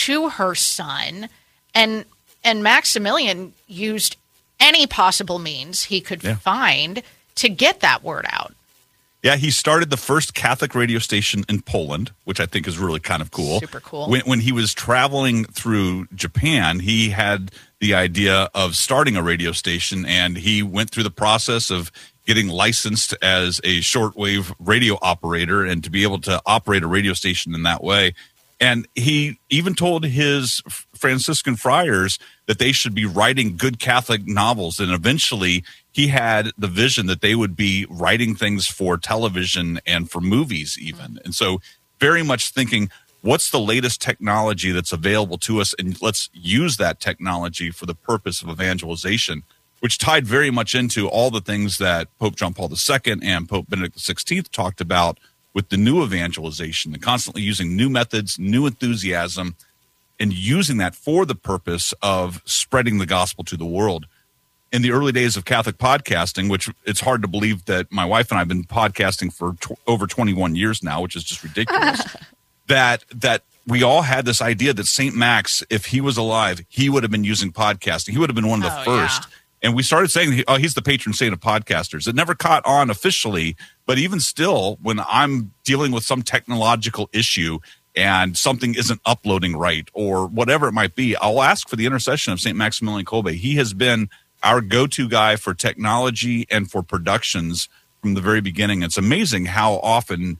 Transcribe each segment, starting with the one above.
to her son, and Maximilian used any possible means he could find to get that word out. Yeah, he started the first Catholic radio station in Poland, which I think is really kind of cool. Super cool. When he was traveling through Japan, he had the idea of starting a radio station, and he went through the process of getting licensed as a shortwave radio operator and to be able to operate a radio station in that way. And he even told his Franciscan friars that they should be writing good Catholic novels. And eventually he had the vision that they would be writing things for television and for movies even. And so very much thinking, what's the latest technology that's available to us? And let's use that technology for the purpose of evangelization, which tied very much into all the things that Pope John Paul II and Pope Benedict XVI talked about with the new evangelization and constantly using new methods, new enthusiasm, and using that for the purpose of spreading the gospel to the world. In the early days of Catholic podcasting, which it's hard to believe that my wife and I have been podcasting for over 21 years now, which is just ridiculous, that we all had this idea that St. Max, if he was alive, he would have been using podcasting. He would have been one of the first. Yeah. And we started saying, he's the patron saint of podcasters. It never caught on officially, but even still, when I'm dealing with some technological issue and something isn't uploading right or whatever it might be, I'll ask for the intercession of St. Maximilian Kolbe. He has been our go-to guy for technology and for productions from the very beginning. It's amazing how often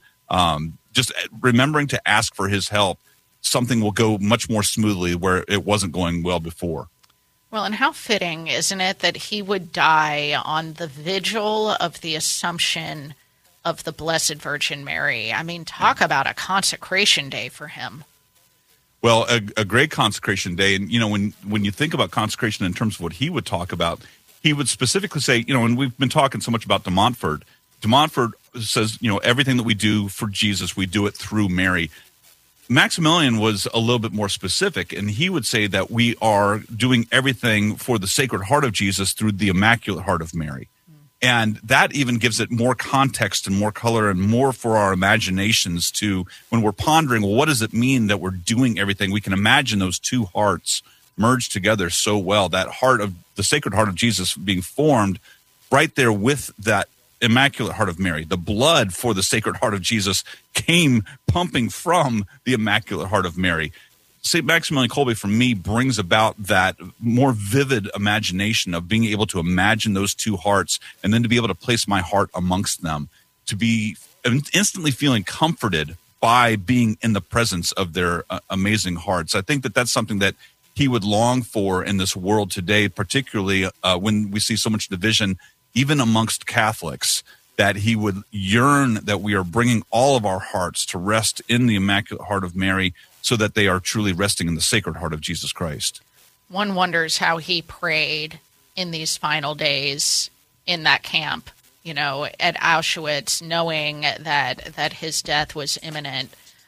just remembering to ask for his help, something will go much more smoothly where it wasn't going well before. Well, and how fitting, isn't it, that he would die on the vigil of the Assumption of the Blessed Virgin Mary? I mean, talk about a consecration day for him. Well, a great consecration day. And, when you think about consecration in terms of what he would talk about, he would specifically say, and we've been talking so much about de Montfort. De Montfort says, everything that we do for Jesus, we do it through Mary. Maximilian was a little bit more specific, and he would say that we are doing everything for the Sacred Heart of Jesus through the Immaculate Heart of Mary. And that even gives it more context and more color and more for our imaginations to, when we're pondering, well, what does it mean that we're doing everything? We can imagine those two hearts merged together so well, that heart of the Sacred Heart of Jesus being formed right there with that Immaculate Heart of Mary. The blood for the Sacred Heart of Jesus came pumping from the Immaculate Heart of Mary. St. Maximilian Kolbe, for me, brings about that more vivid imagination of being able to imagine those two hearts and then to be able to place my heart amongst them, to be instantly feeling comforted by being in the presence of their amazing hearts. I think that that's something that he would long for in this world today, particularly when we see so much division even amongst Catholics, that he would yearn that we are bringing all of our hearts to rest in the Immaculate Heart of Mary so that they are truly resting in the Sacred Heart of Jesus Christ. One wonders how he prayed in these final days in that camp, at Auschwitz, knowing that his death was imminent.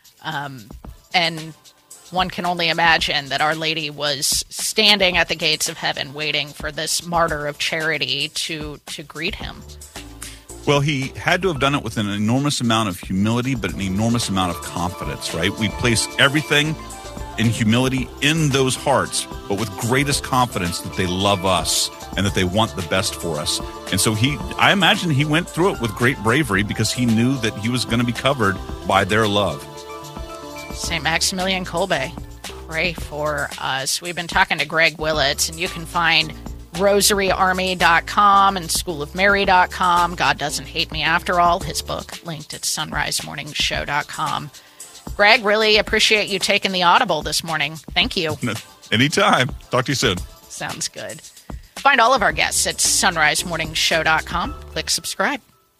And one can only imagine that Our Lady was standing at the gates of heaven waiting for this martyr of charity to greet him. Well, he had to have done it with an enormous amount of humility, but an enormous amount of confidence, right? We place everything in humility in those hearts, but with greatest confidence that they love us and that they want the best for us. And so I imagine he went through it with great bravery because he knew that he was going to be covered by their love. St. Maximilian Kolbe, pray for us. We've been talking to Greg Willits, and you can find rosaryarmy.com and schoolofmary.com. God Doesn't Hate Me After All, his book, linked at sunrisemorningshow.com. Greg, really appreciate you taking the Audible this morning. Thank you. Anytime. Talk to you soon. Sounds good. Find all of our guests at sunrisemorningshow.com. Click subscribe.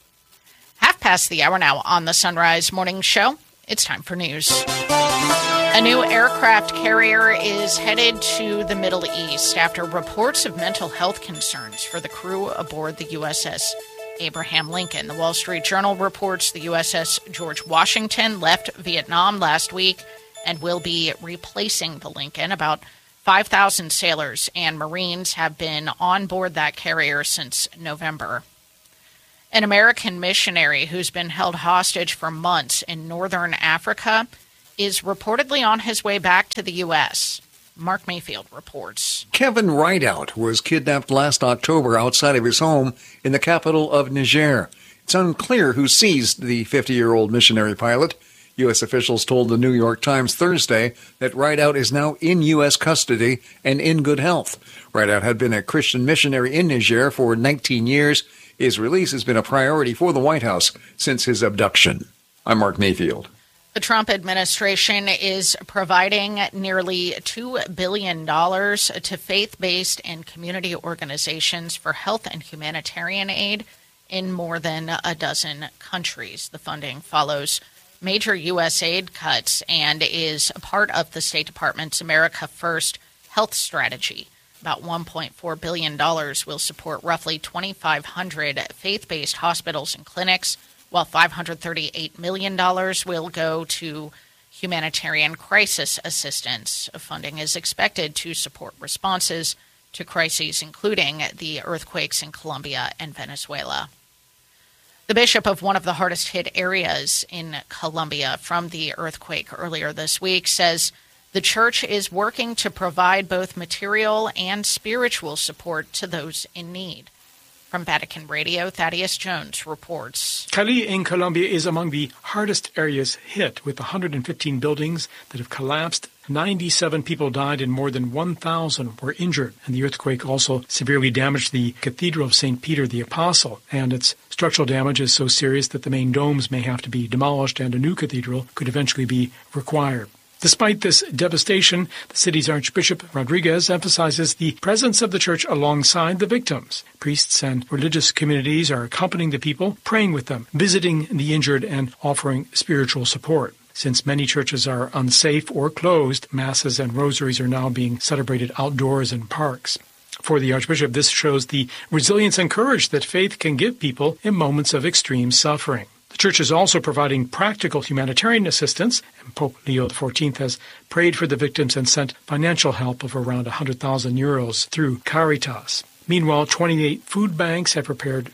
1:30 now on the Sunrise Morning Show. It's time for news. A new aircraft carrier is headed to the Middle East after reports of mental health concerns for the crew aboard the USS Abraham Lincoln. The Wall Street Journal reports the USS George Washington left Vietnam last week and will be replacing the Lincoln. About 5,000 sailors and Marines have been on board that carrier since November. An American missionary who's been held hostage for months in northern Africa is reportedly on his way back to the U.S. Mark Mayfield reports. Kevin Rideout was kidnapped last October outside of his home in the capital of Niger. It's unclear who seized the 50-year-old missionary pilot. U.S. officials told the New York Times Thursday that Rideout is now in U.S. custody and in good health. Rideout had been a Christian missionary in Niger for 19 years. His release has been a priority for the White House since his abduction. I'm Mark Mayfield. The Trump administration is providing nearly $2 billion to faith-based and community organizations for health and humanitarian aid in more than a dozen countries. The funding follows major U.S. aid cuts and is a part of the State Department's America First health strategy. About $1.4 billion will support roughly 2,500 faith-based hospitals and clinics, while $538 million will go to humanitarian crisis assistance. Funding is expected to support responses to crises, including the earthquakes in Colombia and Venezuela. The bishop of one of the hardest hit areas in Colombia from the earthquake earlier this week says the church is working to provide both material and spiritual support to those in need. From Vatican Radio, Thaddeus Jones reports. Cali in Colombia is among the hardest areas hit, with 115 buildings that have collapsed. 97 people died and more than 1,000 were injured. And the earthquake also severely damaged the Cathedral of St. Peter the Apostle. And its structural damage is so serious that the main domes may have to be demolished and a new cathedral could eventually be required. Despite this devastation, the city's Archbishop Rodriguez emphasizes the presence of the church alongside the victims. Priests and religious communities are accompanying the people, praying with them, visiting the injured, and offering spiritual support. Since many churches are unsafe or closed, masses and rosaries are now being celebrated outdoors in parks. For the Archbishop, this shows the resilience and courage that faith can give people in moments of extreme suffering. The church is also providing practical humanitarian assistance, and Pope Leo XIV has prayed for the victims and sent financial help of around 100,000 euros through Caritas. Meanwhile, 28 food banks have prepared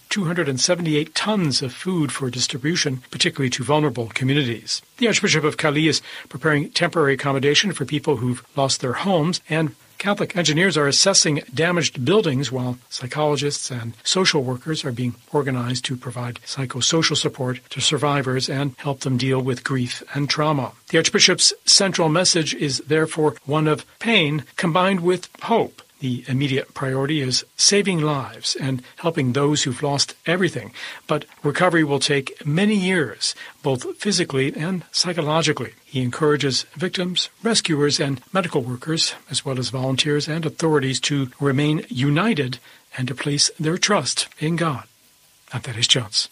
278 tons of food for distribution, particularly to vulnerable communities. The Archbishop of Cali is preparing temporary accommodation for people who've lost their homes, and Catholic engineers are assessing damaged buildings while psychologists and social workers are being organized to provide psychosocial support to survivors and help them deal with grief and trauma. The Archbishop's central message is therefore one of pain combined with hope. The immediate priority is saving lives and helping those who've lost everything. But recovery will take many years, both physically and psychologically. He encourages victims, rescuers, and medical workers, as well as volunteers and authorities, to remain united and to place their trust in God. And that is Jones.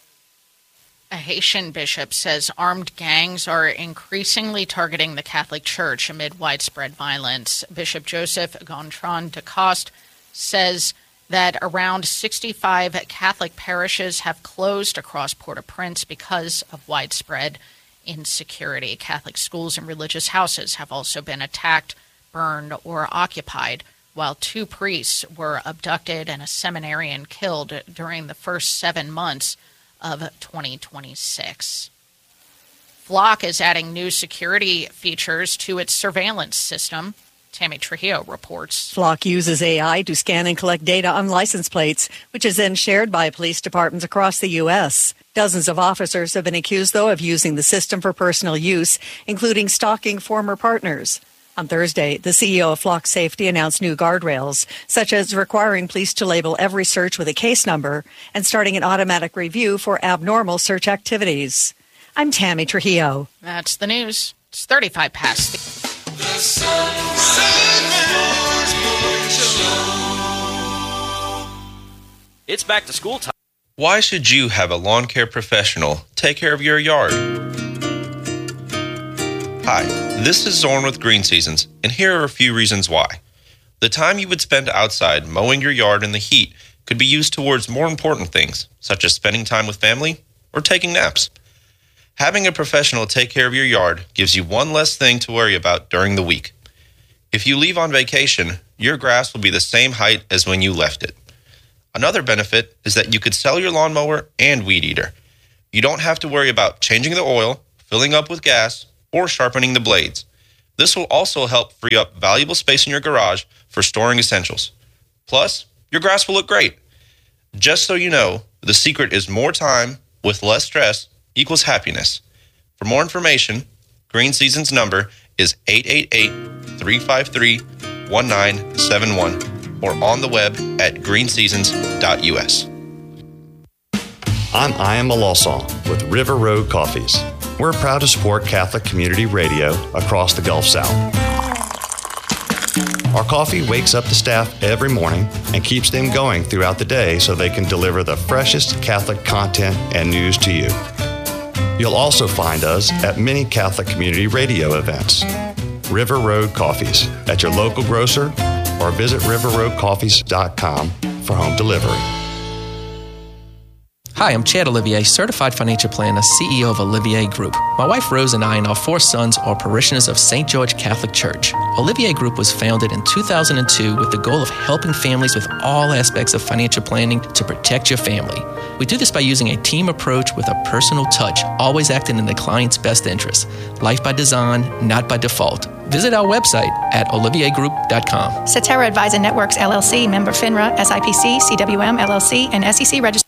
A Haitian bishop says armed gangs are increasingly targeting the Catholic Church amid widespread violence. Bishop Joseph Gontran de Coste says that around 65 Catholic parishes have closed across Port-au-Prince because of widespread insecurity. Catholic schools and religious houses have also been attacked, burned, or occupied, while 2 priests were abducted and a seminarian killed during the first 7 months of 2026. Flock is adding new security features to its surveillance system. Tammy Trujillo reports. Flock uses AI to scan and collect data on license plates, which is then shared by police departments across the U.S. Dozens of officers have been accused, though, of using the system for personal use, including stalking former partners. On Thursday, the CEO of Flock Safety announced new guardrails, such as requiring police to label every search with a case number and starting an automatic review for abnormal search activities. I'm Tammy Trujillo. That's the news. It's 35 past. The Sunrise Morning Show. It's back to school time. Why should you have a lawn care professional take care of your yard? Hi, this is Zorn with Green Seasons, and here are a few reasons why. The time you would spend outside mowing your yard in the heat could be used towards more important things, such as spending time with family or taking naps. Having a professional take care of your yard gives you one less thing to worry about during the week. If you leave on vacation, your grass will be the same height as when you left it. Another benefit is that you could sell your lawnmower and weed eater. You don't have to worry about changing the oil, filling up with gas, or sharpening the blades. This will also help free up valuable space in your garage for storing essentials. Plus, your grass will look great. Just so you know, the secret is more time with less stress equals happiness. For more information, Green Season's number is 888-353-1971 or on the web at greenseasons.us. I'm Ian Malosson with River Road Coffees. We're proud to support Catholic Community Radio across the Gulf South. Our coffee wakes up the staff every morning and keeps them going throughout the day so they can deliver the freshest Catholic content and news to you. You'll also find us at many Catholic Community Radio events. River Road Coffees at your local grocer or visit riverroadcoffees.com for home delivery. Hi, I'm Chad Olivier, Certified Financial Planner, CEO of Olivier Group. My wife Rose and I and our 4 sons are parishioners of St. George Catholic Church. Olivier Group was founded in 2002 with the goal of helping families with all aspects of financial planning to protect your family. We do this by using a team approach with a personal touch, always acting in the client's best interest. Life by design, not by default. Visit our website at oliviergroup.com. Cetera Advisor Networks, LLC, member FINRA, SIPC, CWM, LLC, and SEC registered.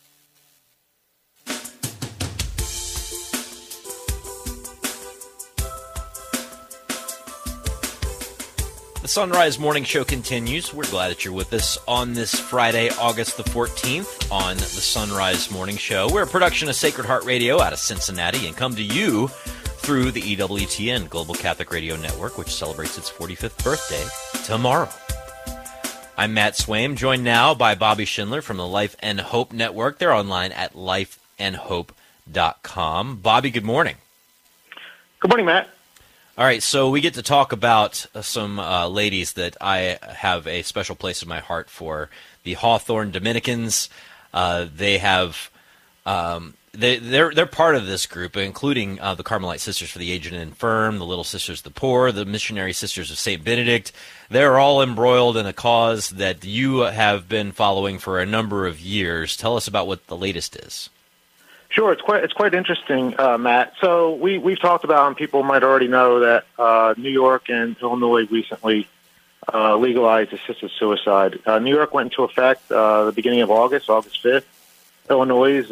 The Sunrise Morning Show continues. We're glad that you're with us on this Friday, August the 14th on the Sunrise Morning Show. We're a production of Sacred Heart Radio out of Cincinnati and come to you through the EWTN Global Catholic Radio Network, which celebrates its 45th birthday tomorrow. I'm Matt Swaim, joined now by Bobby Schindler from the Life and Hope Network. They're online at lifeandhope.com. Bobby, good morning. Good morning, Matt. All right, so we get to talk about some ladies that I have a special place in my heart for. The Hawthorne Dominicans. They have they're part of this group, including the Carmelite Sisters for the Aged and Infirm, the Little Sisters of the Poor, the Missionary Sisters of St. Benedict. They're all embroiled in a cause that you have been following for a number of years. Tell us about what the latest is. Sure, it's quite interesting, Matt. So we've talked about, and people might already know that New York and Illinois recently legalized assisted suicide. New York went into effect the beginning of August 5th. Illinois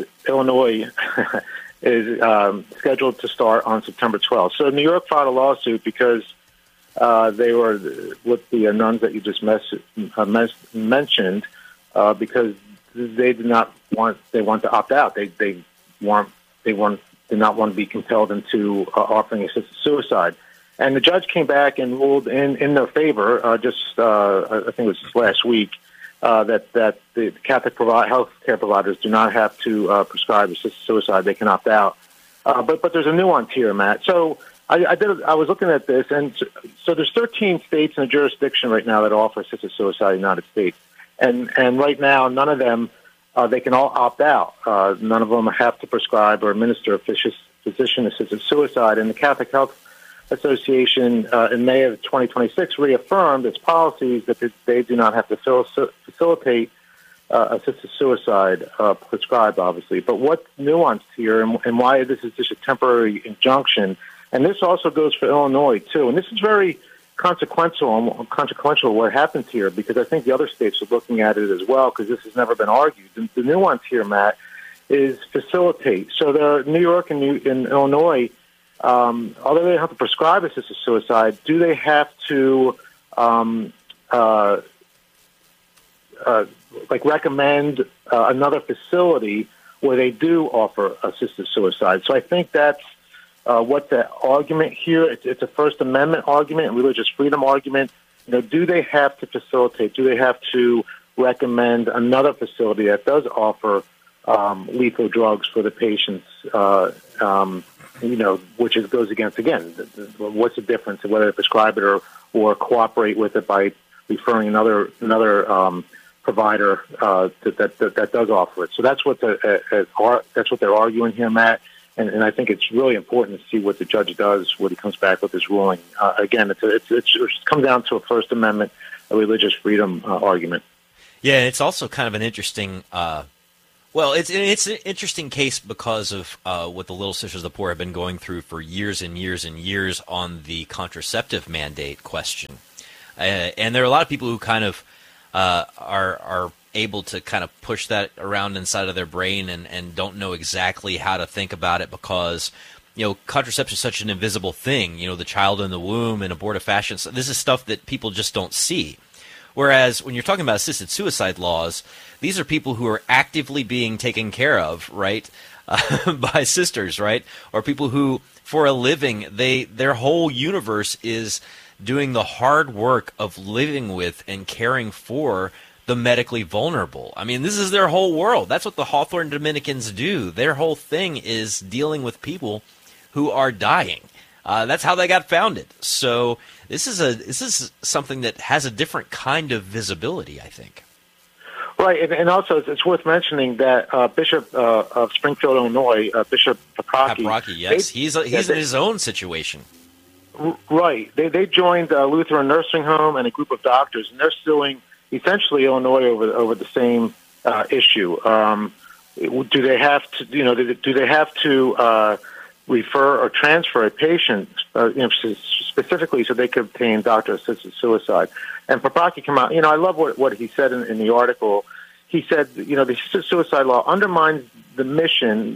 is scheduled to start on September 12th. So New York filed a lawsuit because they were with the nuns that you just mentioned because they did not want to opt out. They did not want to be compelled into offering assisted suicide. And the judge came back and ruled in their favor I think it was last week, that the Catholic health care providers do not have to prescribe assisted suicide. They can opt out. But there's a nuance here, Matt. So I was looking at this, and so there's 13 states in a jurisdiction right now that offer assisted suicide in the United States. And right now, none of them, they can all opt out. None of them have to prescribe or administer physician-assisted suicide. And the Catholic Health Association in May of 2026 reaffirmed its policies that they do not have to facilitate assisted suicide prescribed, obviously. But what's nuanced here and why this is just a temporary injunction, and this also goes for Illinois, too. And this is very consequential what happens here, because I think the other states are looking at it as well, because this has never been argued. And the nuance here, Matt, is facilitate. So New York and Illinois, although they have to prescribe assisted suicide, do they have to recommend another facility where they do offer assisted suicide? So I think that's what the argument here. It's a First Amendment argument, a religious freedom argument. Do they have to facilitate? Do they have to recommend another facility that does offer lethal drugs for the patients? Which goes against, again, what's the difference of whether they prescribe it or cooperate with it by referring another provider that does offer it. So that's what they're arguing here, Matt. And I think it's really important to see what the judge does when he comes back with his ruling. Again, it comes down to a First Amendment, a religious freedom argument. Yeah, it's also kind of an interesting Well, it's an interesting case because of what the Little Sisters of the Poor have been going through for years and years and years on the contraceptive mandate question. And there are a lot of people who kind of are able to kind of push that around inside of their brain and don't know exactly how to think about it because, contraception is such an invisible thing. The child in the womb and abortifacient. So this is stuff that people just don't see. Whereas when you're talking about assisted suicide laws, these are people who are actively being taken care of, right, by sisters, right, or people who, for a living, their whole universe is doing the hard work of living with and caring for the medically vulnerable. I mean, this is their whole world. That's what the Hawthorne Dominicans do. Their whole thing is dealing with people who are dying. That's how they got founded. So this is something that has a different kind of visibility, I think. Right, and also it's worth mentioning that Bishop of Springfield, Illinois, Bishop Paprocki. Yes, he's in his own situation. Right, they joined Lutheran Nursing Home and a group of doctors, and they're suing essentially Illinois over the same issue. Do they have to? Do they have to refer or transfer a patient specifically so they could obtain doctor-assisted suicide? And Paprocki came out. I love what he said in the article. He said, the assisted suicide law undermines the mission,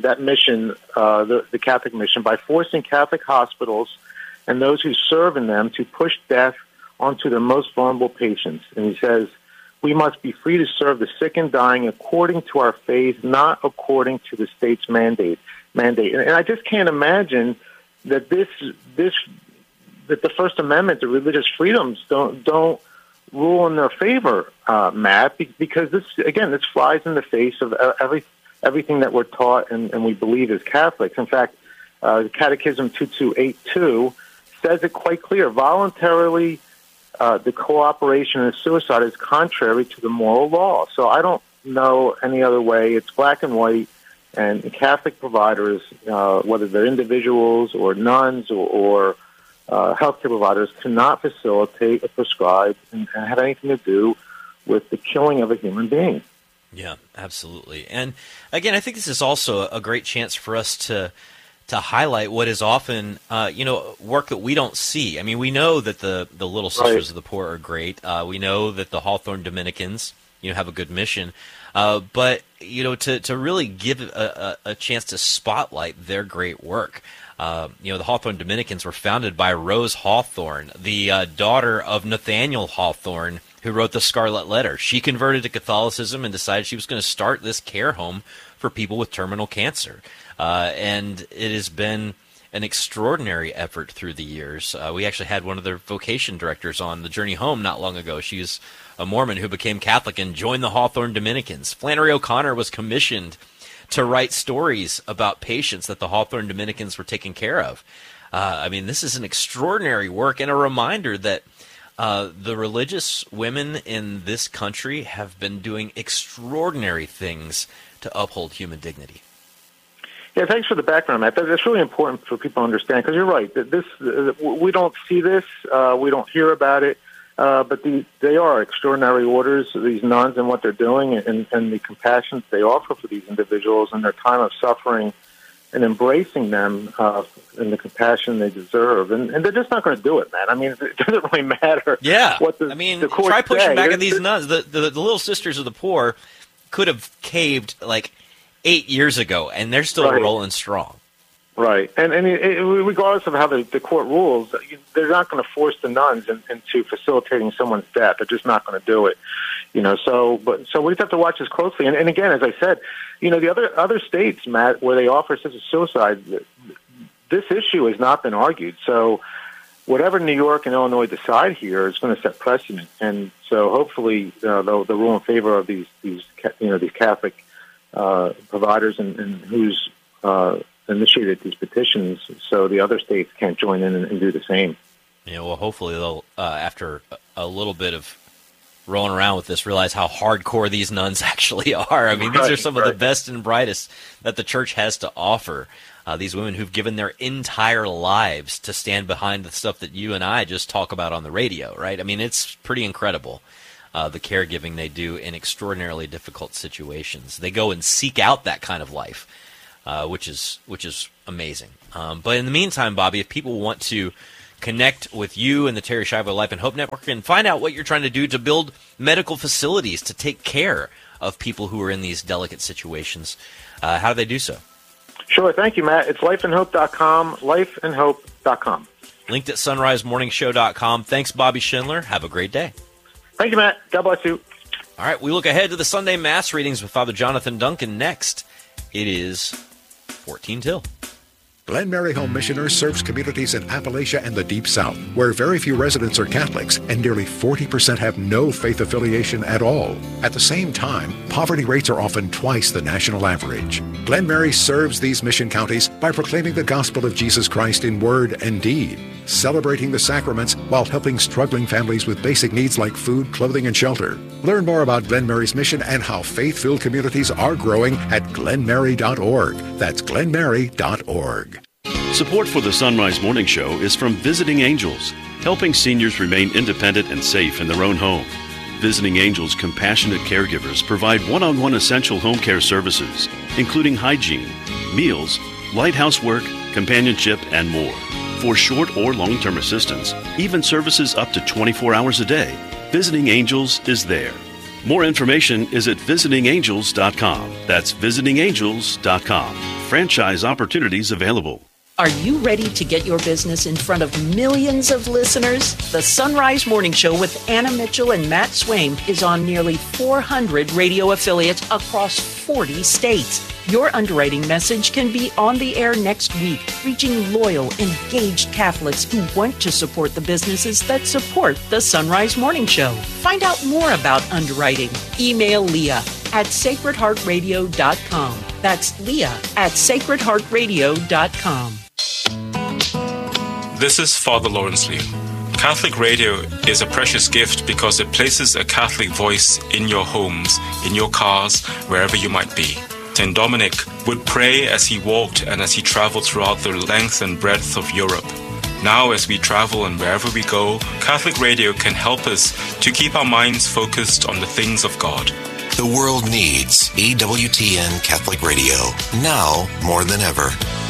the Catholic mission, by forcing Catholic hospitals and those who serve in them to push death onto their most vulnerable patients. And he says, we must be free to serve the sick and dying according to our faith, not according to the state's mandate. And I just can't imagine that that the First Amendment, the religious freedoms, don't rule in their favor, Matt, because this flies in the face of everything that we're taught and we believe as Catholics. In fact, Catechism 2282 says it quite clear. Voluntarily, the cooperation in suicide is contrary to the moral law. So I don't know any other way. It's black and white. And Catholic providers, whether they're individuals or nuns or healthcare providers, cannot facilitate or prescribe and have anything to do with the killing of a human being. Yeah, absolutely. And again, I think this is also a great chance for us to highlight what is often, work that we don't see. I mean, we know that the Little Sisters of the Poor are great. We know that the Hawthorne Dominicans, have a good mission. But to really give a chance to spotlight their great work. The Hawthorne Dominicans were founded by Rose Hawthorne, the daughter of Nathaniel Hawthorne, who wrote the Scarlet Letter. She converted to Catholicism and decided she was going to start this care home for people with terminal cancer. And it has been an extraordinary effort through the years. We actually had one of their vocation directors on the Journey Home not long ago. She's a Mormon who became Catholic and joined the Hawthorne Dominicans. Flannery O'Connor was commissioned to write stories about patients that the Hawthorne Dominicans were taking care of. This is an extraordinary work and a reminder that the religious women in this country have been doing extraordinary things to uphold human dignity. Yeah, thanks for the background, Matt. That's really important for people to understand, because you're right. We don't see this, we don't hear about it, but they are extraordinary orders, these nuns, and what they're doing, and the compassion they offer for these individuals in their time of suffering, and embracing them and the compassion they deserve. And they're just not going to do it, man. I mean, it doesn't really matter. Yeah. What the courts try pushing say. back on these nuns. The Little Sisters of the Poor could have caved like 8 years ago, and they're still rolling strong. Right. And regardless of how the court rules, they're not going to force the nuns into facilitating someone's death. They're just not going to do it. So we just have to watch this closely. And again, as I said, the other states, Matt, where they offer assisted suicide, this issue has not been argued. So whatever New York and Illinois decide here is going to set precedent. And so hopefully they'll rule in favor of these Catholic providers and who's initiated these petitions, so the other states can't join in and do the same. Yeah, well, hopefully they'll, after a little bit of rolling around with this, realize how hardcore these nuns actually are. I mean, these are some of the best and brightest that the church has to offer. These women who've given their entire lives to stand behind the stuff that you and I just talk about on the radio, right? I mean, it's pretty incredible. the caregiving they do in extraordinarily difficult situations. They go and seek out that kind of life, which is amazing. But in the meantime, Bobby, if people want to connect with you and the Terri Schiavo Life and Hope Network and find out what you're trying to do to build medical facilities to take care of people who are in these delicate situations, how do they do so? Sure. Thank you, Matt. It's lifeandhope.com, lifeandhope.com. Linked at sunrisemorningshow.com. Thanks, Bobby Schindler. Have a great day. Thank you, Matt. God bless you. All right, we look ahead to the Sunday Mass readings with Father Jonathan Duncan next. It is 14 till. Glen Mary Home Missioners serves communities in Appalachia and the Deep South, where very few residents are Catholics and nearly 40% have no faith affiliation at all. At the same time, poverty rates are often twice the national average. Glen Mary serves these mission counties by proclaiming the gospel of Jesus Christ in word and deed, celebrating the sacraments while helping struggling families with basic needs like food, clothing, and shelter. Learn more about Glen Mary's mission and how faith-filled communities are growing at glenmary.org. That's glenmary.org. Support for the Sunrise Morning Show is from Visiting Angels, helping seniors remain independent and safe in their own home. Visiting Angels compassionate caregivers provide one-on-one essential home care services, including hygiene, meals, light housework, companionship, and more. For short or long-term assistance, even services up to 24 hours a day, Visiting Angels is there. More information is at visitingangels.com. That's visitingangels.com. Franchise opportunities available. Are you ready to get your business in front of millions of listeners? The Sunrise Morning Show with Anna Mitchell and Matt Swaim is on nearly 400 radio affiliates across 40 states. Your underwriting message can be on the air next week, reaching loyal, engaged Catholics who want to support the businesses that support the Sunrise Morning Show. Find out more about underwriting. Email Leah at sacredheartradio.com. That's Leah at sacredheartradio.com. This is Father Lawrence Lee. Catholic radio is a precious gift because it places a Catholic voice in your homes, in your cars, wherever you might be. St. Dominic would pray as he walked and as he traveled throughout the length and breadth of Europe. Now, as we travel and wherever we go, Catholic radio can help us to keep our minds focused on the things of God. The world needs EWTN Catholic Radio, now more than ever.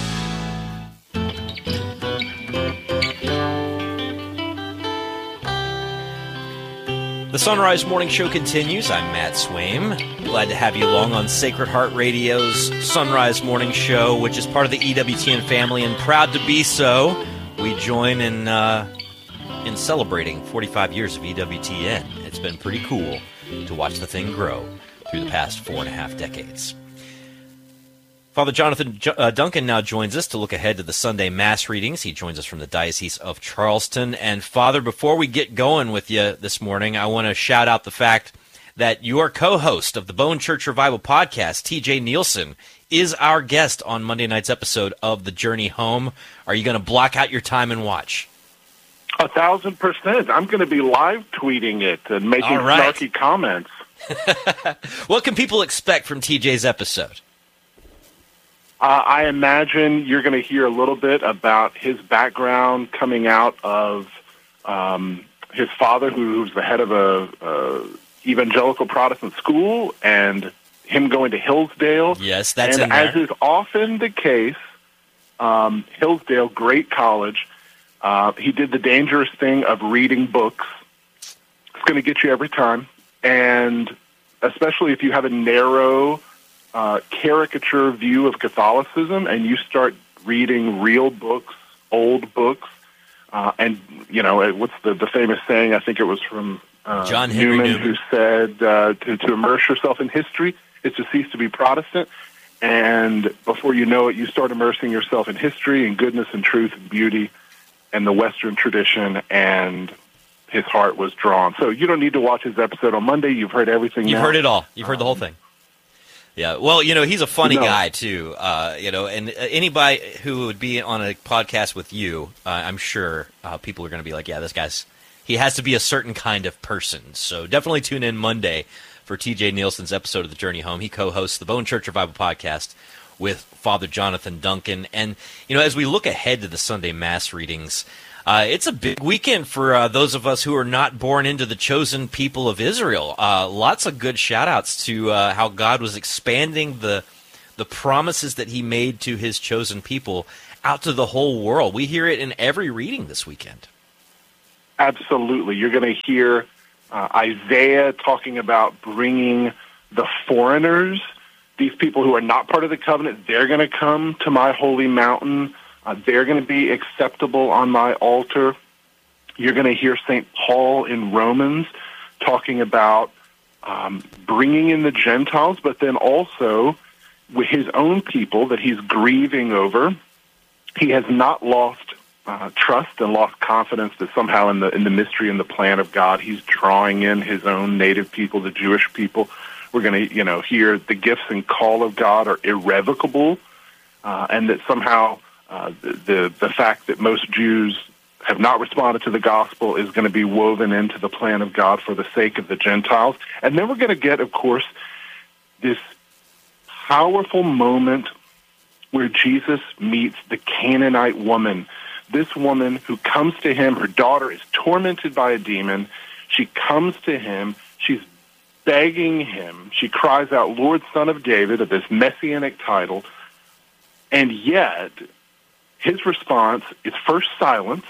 The Sunrise Morning Show continues. I'm Matt Swaim. Glad to have you along on Sacred Heart Radio's Sunrise Morning Show, which is part of the EWTN family, and proud to be so. We join in celebrating 45 years of EWTN. It's been pretty cool to watch the thing grow through the past 4.5 decades. Father Jonathan Duncan now joins us to look ahead to the Sunday Mass readings. He joins us from the Diocese of Charleston. And Father, before we get going with you this morning, I want to shout out the fact that your co-host of the Bone Church Revival podcast, TJ Nielsen, is our guest on Monday night's episode of The Journey Home. Are you going to block out your time and watch? 1,000%. I'm going to be live tweeting it and making snarky comments. What can people expect from TJ's episode? I imagine you're going to hear a little bit about his background coming out of his father, who's the head of a evangelical Protestant school, and him going to Hillsdale. Yes, that's and in there. as is often the case, Hillsdale, great college, he did the dangerous thing of reading books. It's going to get you every time, and especially if you have a narrow caricature view of Catholicism and you start reading real books, old books, and, you know, what's the famous saying? I think it was from John Henry Newman, who said to immerse yourself in history is to cease to be Protestant. And before you know it, you start immersing yourself in history and goodness and truth and beauty and the Western tradition, and his heart was drawn. So you don't need to watch his episode on Monday. You've heard everything You've now. heard it all. You've heard the whole thing. Yeah, well, you know, he's a funny guy, too, you know, and anybody who would be on a podcast with you, I'm sure people are going to be like, yeah, this guy's, he has to be a certain kind of person. So definitely tune in Monday for TJ Nielsen's episode of The Journey Home. He co-hosts the Bone Church Revival podcast with Father Jonathan Duncan. And, you know, as we look ahead to the Sunday Mass readings, It's a big weekend for those of us who are not born into the chosen people of Israel. Lots of good shout-outs to how God was expanding the promises that he made to his chosen people out to the whole world. We hear it in every reading this weekend. Absolutely. You're going to hear Isaiah talking about bringing the foreigners, these people who are not part of the covenant, they're going to come to my holy mountain. They're going to be acceptable on my altar. You're going to hear St. Paul in Romans talking about bringing in the Gentiles, but then also with his own people that he's grieving over. He has not lost trust and lost confidence that somehow in the mystery and the plan of God, he's drawing in his own native people, the Jewish people. We're going to, hear the gifts and call of God are irrevocable, and that somehow the fact that most Jews have not responded to the gospel is going to be woven into the plan of God for the sake of the Gentiles. And then we're going to get, of course, this powerful moment where Jesus meets the Canaanite woman. This woman who comes to him, her daughter is tormented by a demon. She comes to him. She's begging him. She cries out, Lord, Son of David, of this messianic title. And yet, his response is first silence,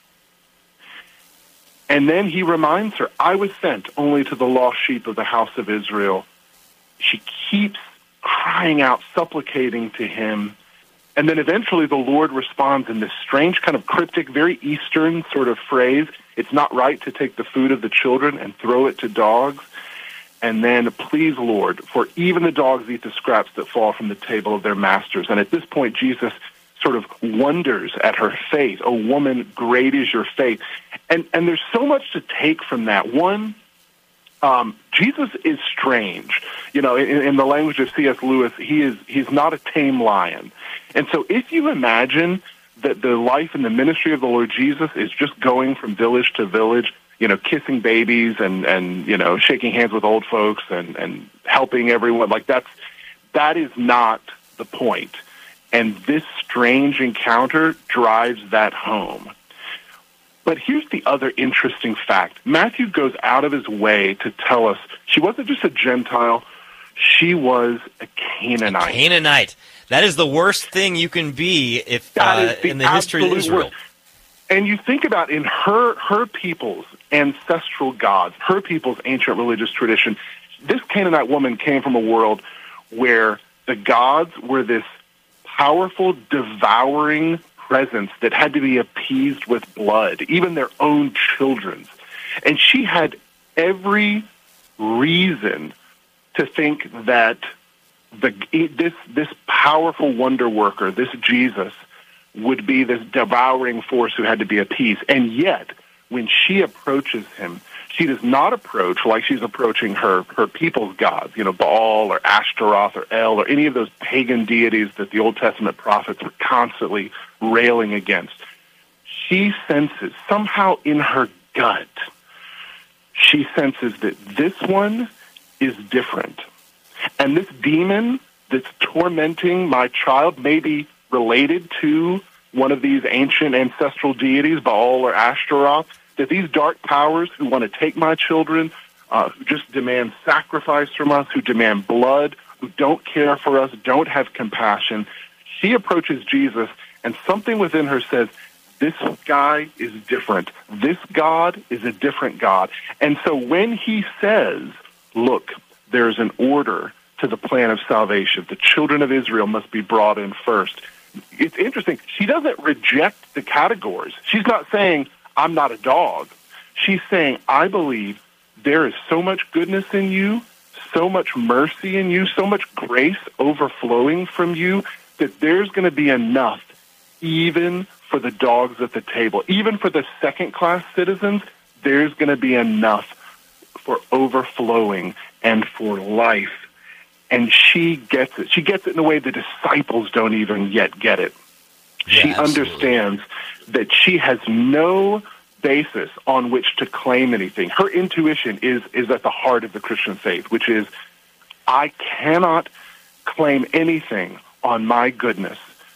and then he reminds her, I was sent only to the lost sheep of the house of Israel. She keeps crying out, supplicating to him. And then eventually the Lord responds in this strange kind of cryptic, very Eastern sort of phrase. It's not right to take the food of the children and throw it to dogs. And then, please, Lord, for even the dogs eat the scraps that fall from the table of their masters. And at this point, Jesus sort of wonders at her faith. Oh, woman, great is your faith. And there's so much to take from that. One, Jesus is strange. In the language of C.S. Lewis, he's not a tame lion. And so if you imagine that the life and the ministry of the Lord Jesus is just going from village to village, kissing babies and shaking hands with old folks and helping everyone, that is not the point. And this strange encounter drives that home. But here's the other interesting fact. Matthew goes out of his way to tell us she wasn't just a Gentile, she was a Canaanite. A Canaanite. That is the worst thing you can be if in the history of Israel. Worst. And you think about in her people's ancestral gods, her people's ancient religious tradition, this Canaanite woman came from a world where the gods were this powerful, devouring presence that had to be appeased with blood, even their own children's. And she had every reason to think that this powerful wonder worker, this Jesus, would be this devouring force who had to be appeased. And yet, when she approaches him, she does not approach like she's approaching her people's gods, Baal or Ashtaroth or El or any of those pagan deities that the Old Testament prophets were constantly railing against. She senses, somehow in her gut, she senses that this one is different. And this demon that's tormenting my child may be related to one of these ancient ancestral deities, Baal or Ashtaroth, that these dark powers who want to take my children, who just demand sacrifice from us, who demand blood, who don't care for us, don't have compassion. She approaches Jesus, and something within her says, this guy is different. This God is a different God. And so when he says, look, there's an order to the plan of salvation. The children of Israel must be brought in first. It's interesting. She doesn't reject the categories. She's not saying, I'm not a dog. She's saying, I believe there is so much goodness in you, so much mercy in you, so much grace overflowing from you, that there's going to be enough even for the dogs at the table. Even for the second-class citizens, there's going to be enough for overflowing and for life. And she gets it. She gets it in a way the disciples don't even yet get it. Yeah, she understands that she has no basis on which to claim anything. Her intuition is at the heart of the Christian faith, which is, I cannot claim anything on my goodness,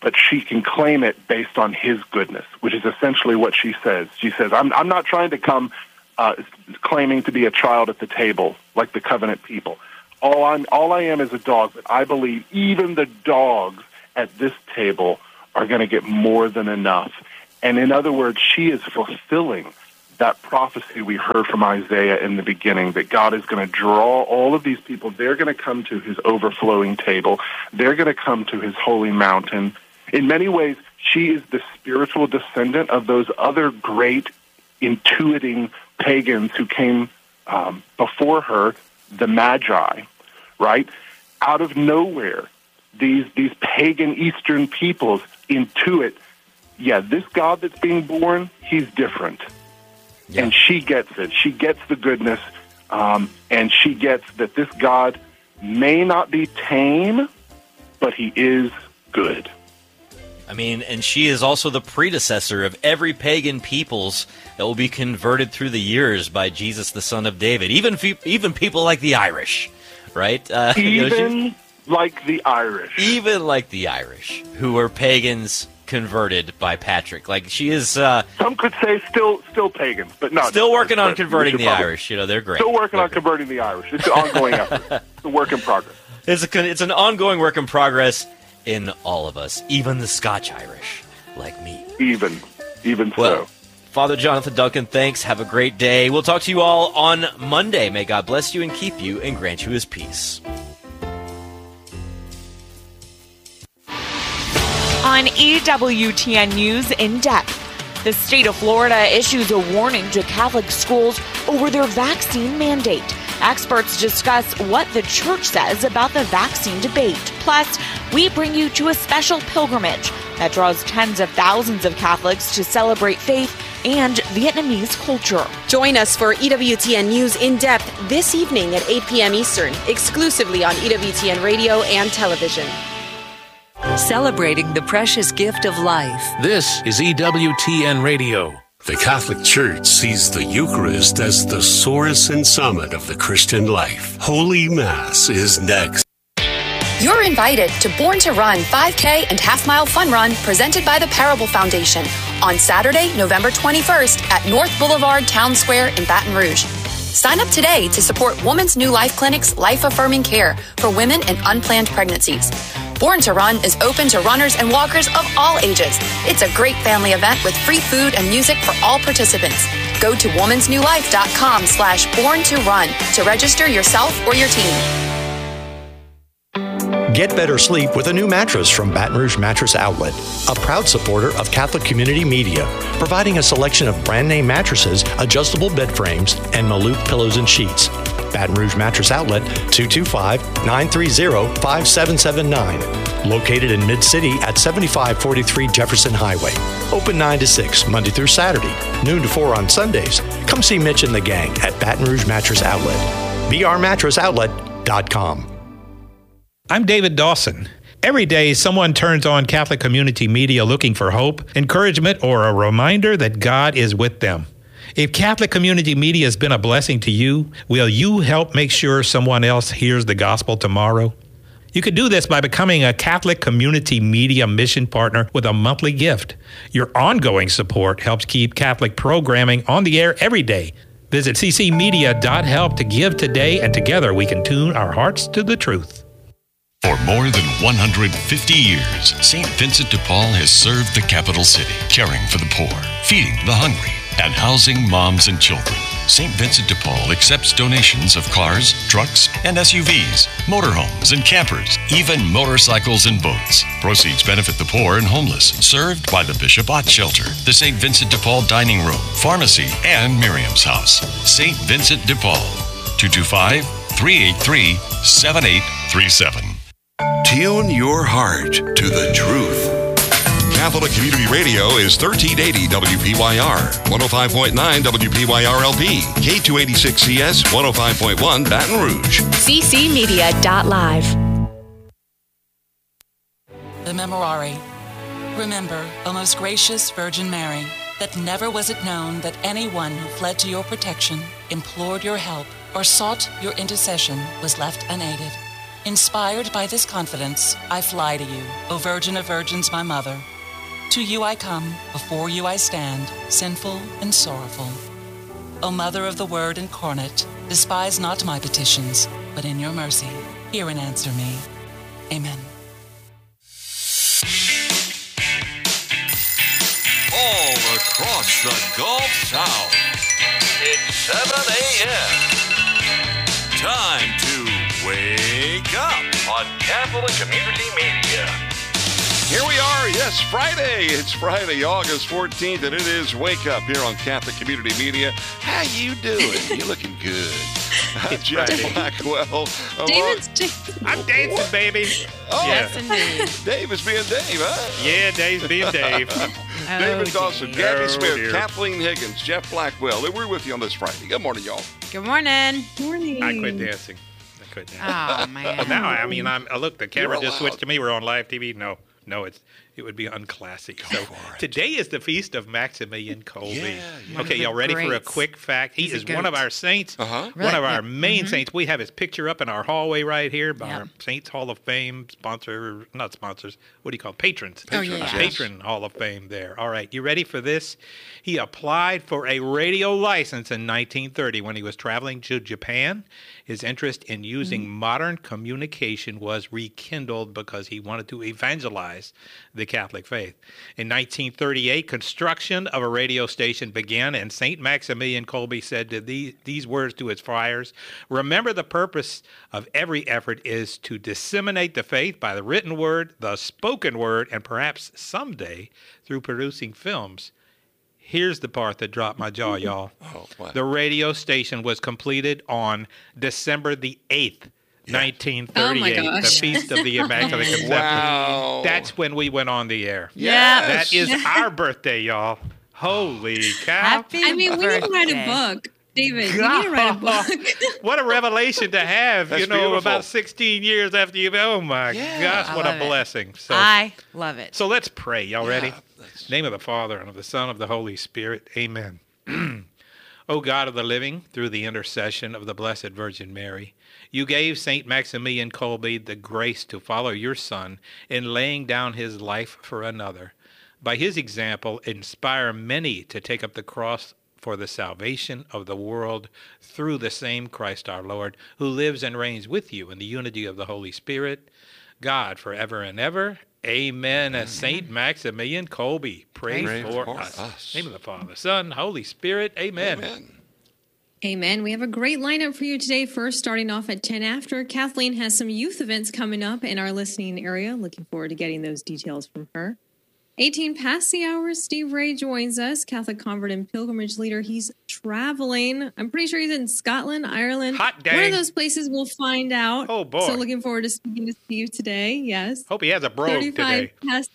but she can claim it based on his goodness, which is essentially what she says. She says, I'm not trying to come claiming to be a child at the table like the covenant people. All I am is a dog, but I believe even the dogs at this table are going to get more than enough. And in other words, she is fulfilling that prophecy we heard from Isaiah in the beginning, that God is going to draw all of these people. They're going to come to his overflowing table. They're going to come to his holy mountain. In many ways, she is the spiritual descendant of those other great intuiting pagans who came before her, the Magi, right? Out of nowhere, these pagan Eastern peoples intuit, yeah, this God that's being born, he's different. Yeah. And she gets it. She gets the goodness, and she gets that this God may not be tame, but he is good. I mean, and she is also the predecessor of every pagan peoples that will be converted through the years by Jesus, the Son of David. Even people like the Irish, right? Even like the Irish, who were pagans converted by Patrick. Like, she is some could say still pagans, but no, still working on converting the Irish. They're great. Still working on converting the Irish. It's an ongoing effort. It's a work in progress. It's an ongoing work in progress in all of us, even the Scotch Irish like me. Even well, so. Father Jonathan Duncan, thanks. Have a great day. We'll talk to you all on Monday. May God bless you and keep you and grant you his peace. On EWTN News In Depth, the state of Florida issues a warning to Catholic schools over their vaccine mandate. Experts discuss what the church says about the vaccine debate. Plus, we bring you to a special pilgrimage that draws tens of thousands of Catholics to celebrate faith and Vietnamese culture. Join us for EWTN News In Depth this evening at 8 p.m. Eastern, exclusively on EWTN Radio and television. Celebrating the precious gift of life. This is EWTN Radio. The Catholic Church sees the Eucharist as the source and summit of the Christian life. Holy Mass is next. You're invited to Born to Run 5K and half-mile fun run presented by the Parable Foundation on Saturday, November 21st at North Boulevard Town Square in Baton Rouge. Sign up today to support Woman's New Life Clinic's life-affirming care for women in unplanned pregnancies. Born to Run is open to runners and walkers of all ages. It's a great family event with free food and music for all participants. Go to womansnewlife.com/born-to-run to register yourself or your team. Get better sleep with a new mattress from Baton Rouge Mattress Outlet, a proud supporter of Catholic Community Media, providing a selection of brand name mattresses, adjustable bed frames, and Maluk pillows and sheets. Baton Rouge Mattress Outlet, 225-930-5779. Located in Mid-City at 7543 Jefferson Highway. Open 9 to 6, Monday through Saturday, noon to 4 on Sundays. Come see Mitch and the gang at Baton Rouge Mattress Outlet. brmattrесsoutlet.com. I'm David Dawson. Every day, someone turns on Catholic Community Media looking for hope, encouragement, or a reminder that God is with them. If Catholic Community Media has been a blessing to you, will you help make sure someone else hears the gospel tomorrow? You could do this by becoming a Catholic Community Media mission partner with a monthly gift. Your ongoing support helps keep Catholic programming on the air every day. Visit ccmedia.help to give today, and together we can tune our hearts to the truth. For more than 150 years, St. Vincent de Paul has served the capital city, caring for the poor, feeding the hungry, and housing moms and children. St. Vincent de Paul accepts donations of cars, trucks, and SUVs, motorhomes and campers, even motorcycles and boats. Proceeds benefit the poor and homeless, served by the Bishop Ott Shelter, the St. Vincent de Paul Dining Room, Pharmacy, and Miriam's House. St. Vincent de Paul, 225-383-7837. Tune your heart to the truth. Catholic Community Radio is 1380 WPYR, 105.9 WPYR-LP, K286CS, 105.1 Baton Rouge. ccmedia.live. The Memorare. Remember, O most gracious Virgin Mary, that never was it known that anyone who fled to your protection, implored your help, or sought your intercession was left unaided. Inspired by this confidence, I fly to you, O Virgin of Virgins, my mother. To you I come, before you I stand, sinful and sorrowful. O Mother of the Word incarnate, despise not my petitions, but in your mercy, hear and answer me. Amen. All across the Gulf South, it's 7 a.m. Time to wake up on Catholic Community Media. Here we are. Yes, Friday. It's Friday, August 14th, and it is Wake Up here on Catholic Community Media. How you doing? You looking good. Jeff Blackwell. I'm dancing, baby. Oh, yes, indeed. Dave is being Dave, huh? Yeah, Dave's being Dave. David Dawson, Gabby Smith, dear. Kathleen Higgins, Jeff Blackwell. And we're with you on this Friday. Good morning, y'all. Good morning. I quit dancing. Oh, man. Well, now, I mean, look, the camera You're just switched allowed. to me. We're on live TV. No, it would be unclassy. So today is the feast of Maximilian Kolbe. Yeah. Okay, y'all ready for a quick fact? He is one of our saints, one of our main saints. We have his picture up in our hallway right here by our Saints Hall of Fame not sponsors. What do you call it? Patrons? Patron Hall of Fame there. All right, you ready for this? He applied for a radio license in 1930 when he was traveling to Japan. His interest in using modern communication was rekindled because he wanted to evangelize the Catholic faith. In 1938, construction of a radio station began, and St. Maximilian Kolbe said these words to his friars: "Remember, the purpose of every effort is to disseminate the faith by the written word, the spoken word, and perhaps someday through producing films." Here's the part that dropped my jaw, y'all. The radio station was completed on December the 8th, 1938, the Feast of the Immaculate Conception. Wow. That's when we went on the air. Yes. That is our birthday, y'all. Holy cow. Happy we need to write a book. David, you need to write a book. What a revelation to have, That's beautiful. beautiful. About 16 years after you. Oh, my gosh, what a blessing. So, I love it. So let's pray. Y'all ready? Name of the Father, and of the Son, and of the Holy Spirit. Amen. O God of the living, through the intercession of the Blessed Virgin Mary, you gave St. Maximilian Kolbe the grace to follow your Son in laying down his life for another. By his example, inspire many to take up the cross for the salvation of the world through the same Christ our Lord, who lives and reigns with you in the unity of the Holy Spirit, God, forever and ever. Amen. As St. Maximilian Kolbe, pray for us. Name of the Father, Son, Holy Spirit. Amen. Amen. We have a great lineup for you today. First, starting off at 10 after, Kathleen has some youth events coming up in our listening area. Looking forward to getting those details from her. 18 past the hour, Steve Ray joins us, Catholic convert and pilgrimage leader. He's traveling. I'm pretty sure he's in Scotland, Ireland. Hot day. One of those places we'll find out. Oh, boy. So looking forward to speaking to Steve today. Yes. Hope he has a brogue today.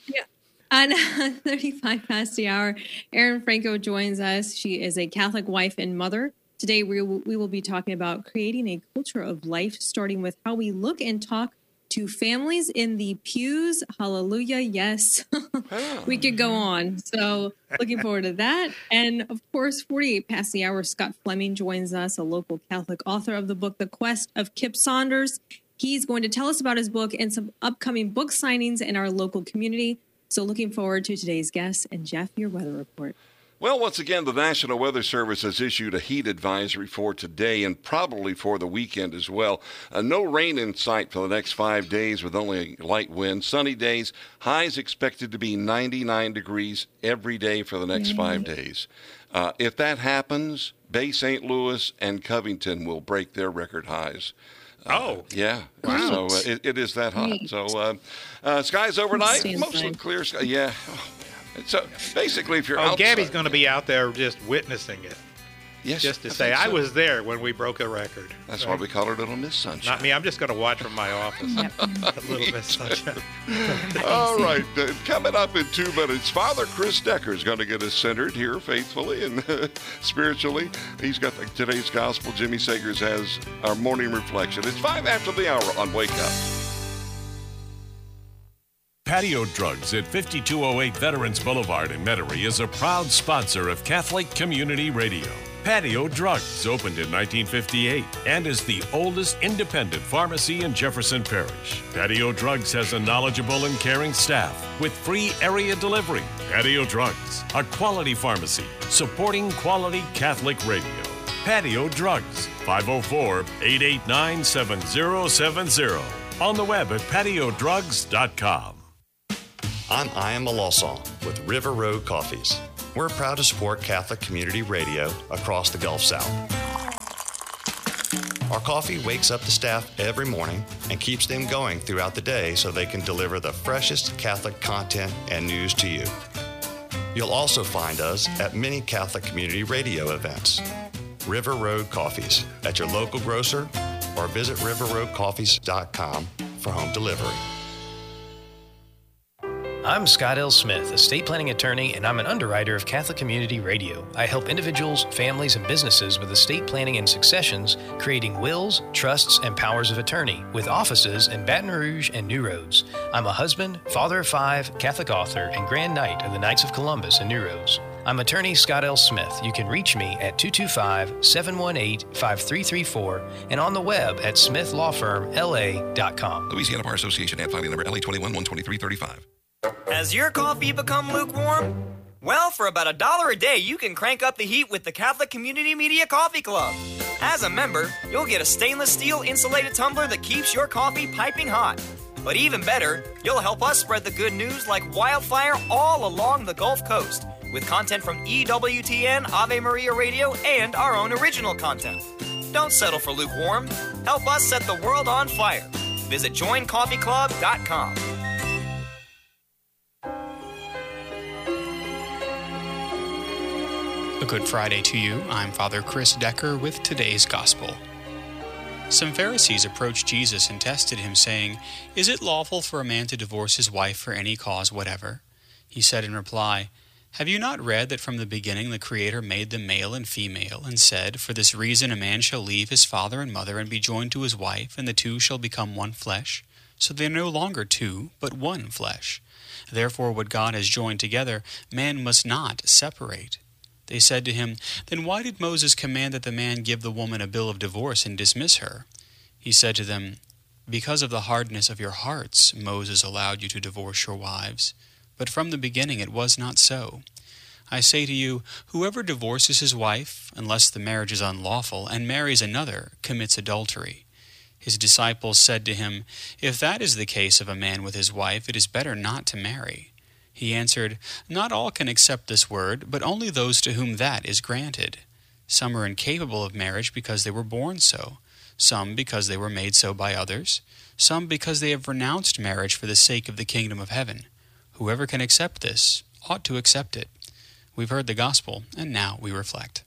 35 past the hour, Erin Franco joins us. She is a Catholic wife and mother. Today, we will be talking about creating a culture of life, starting with how we look and talk to families in the pews. Hallelujah. Yes. We could go on. So looking forward to that. And of course, 48 past the hour, Scott Fleming joins us, a local Catholic author of the book, The Quest of Kip Saunders. He's going to tell us about his book and some upcoming book signings in our local community. So looking forward to today's guest. And Jeff, your weather report. Well, once again, the National Weather Service has issued a heat advisory for today and probably for the weekend as well. No rain in sight for the next 5 days with only a light wind. Sunny days, highs expected to be 99 degrees every day for the next 5 days. If that happens, Bay St. Louis and Covington will break their record highs. Yeah. Wow. So it is that hot. So skies overnight, mostly clear sky. Yeah. So basically, if you're outside, Gabby's going to be out there just witnessing it. Yes, just to say, I was there when we broke a record. That's why we call her Little Miss Sunshine. Not me. I'm just going to watch from my office. Little Miss Sunshine. All right. Coming up in 2 minutes, Father Chris Decker is going to get us centered here faithfully and spiritually. He's got today's gospel. Jimmy Sagers has our morning reflection. It's 5 after the hour on Wake Up. Patio Drugs at 5208 Veterans Boulevard in Metairie is a proud sponsor of Catholic Community Radio. Patio Drugs opened in 1958 and is the oldest independent pharmacy in Jefferson Parish. Patio Drugs has a knowledgeable and caring staff with free area delivery. Patio Drugs, a quality pharmacy supporting quality Catholic radio. Patio Drugs, 504-889-7070. On the web at patiodrugs.com. I'm Ian Malosong with River Road Coffees. We're proud to support Catholic Community Radio across the Gulf South. Our coffee wakes up the staff every morning and keeps them going throughout the day so they can deliver the freshest Catholic content and news to you. You'll also find us at many Catholic Community Radio events. River Road Coffees at your local grocer or visit riverroadcoffees.com for home delivery. I'm Scott L. Smith, estate planning attorney, and I'm an underwriter of Catholic Community Radio. I help individuals, families, and businesses with estate planning and successions, creating wills, trusts, and powers of attorney, with offices in Baton Rouge and New Roads. I'm a husband, father of 5, Catholic author, and Grand Knight of the Knights of Columbus in New Roads. I'm attorney Scott L. Smith. You can reach me at 225-718-5334 and on the web at smithlawfirmla.com. Louisiana Bar Association, ad filing number LA21-12335. Has your coffee become lukewarm? Well, for about $1 a day, you can crank up the heat with the Catholic Community Media Coffee Club. As a member, you'll get a stainless steel insulated tumbler that keeps your coffee piping hot. But even better, you'll help us spread the good news like wildfire all along the Gulf Coast, with content from EWTN, Ave Maria Radio, and our own original content. Don't settle for lukewarm. Help us set the world on fire. Visit joincoffeeclub.com. A good Friday to you. I'm Father Chris Decker with today's Gospel. Some Pharisees approached Jesus and tested him, saying, "Is it lawful for a man to divorce his wife for any cause whatever?" He said in reply, "Have you not read that from the beginning the Creator made them male and female, and said, 'For this reason a man shall leave his father and mother and be joined to his wife, and the two shall become one flesh'? So they are no longer two, but one flesh. Therefore what God has joined together, man must not separate." They said to him, "Then why did Moses command that the man give the woman a bill of divorce and dismiss her?" He said to them, "Because of the hardness of your hearts, Moses allowed you to divorce your wives. But from the beginning it was not so. I say to you, whoever divorces his wife, unless the marriage is unlawful, and marries another, commits adultery." His disciples said to him, "If that is the case of a man with his wife, it is better not to marry." He answered, "Not all can accept this word, but only those to whom that is granted. Some are incapable of marriage because they were born so, some because they were made so by others, some because they have renounced marriage for the sake of the kingdom of heaven. Whoever can accept this ought to accept it." We've heard the gospel, and now we reflect.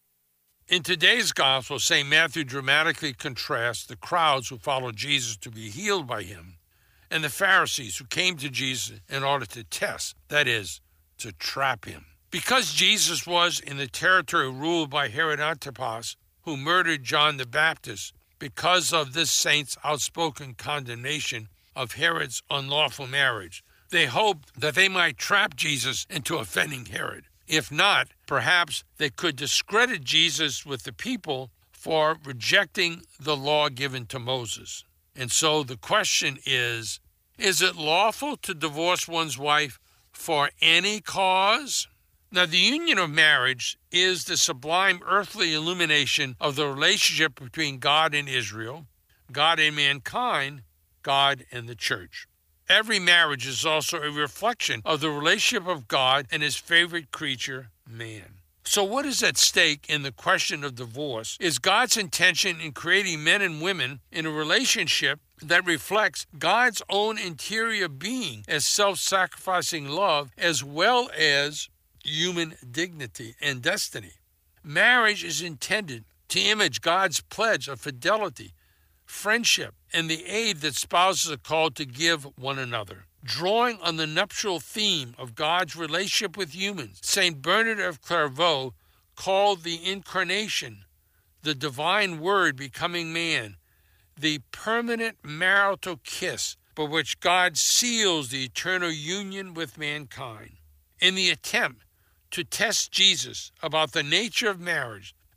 In today's gospel, St. Matthew dramatically contrasts the crowds who followed Jesus to be healed by him and the Pharisees who came to Jesus in order to test, that is, to trap him. Because Jesus was in the territory ruled by Herod Antipas, who murdered John the Baptist, because of this saint's outspoken condemnation of Herod's unlawful marriage, they hoped that they might trap Jesus into offending Herod. If not, perhaps they could discredit Jesus with the people for rejecting the law given to Moses. And so the question is it lawful to divorce one's wife for any cause? Now, the union of marriage is the sublime earthly illumination of the relationship between God and Israel, God and mankind, God and the church. Every marriage is also a reflection of the relationship of God and his favorite creature, man. So what is at stake in the question of divorce is God's intention in creating men and women in a relationship that reflects God's own interior being as self-sacrificing love, as well as human dignity and destiny. Marriage is intended to image God's pledge of fidelity, friendship, and the aid that spouses are called to give one another. Drawing on the nuptial theme of God's relationship with humans, St. Bernard of Clairvaux called the incarnation, the divine word becoming man, the permanent marital kiss by which God seals the eternal union with mankind. In the attempt to test Jesus about the nature of marriage,